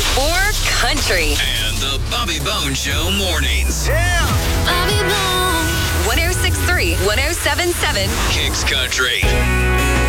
or country. And the Bobby Bone Show mornings. Bobby Bone. 106.3, 107.7. Kicks Country.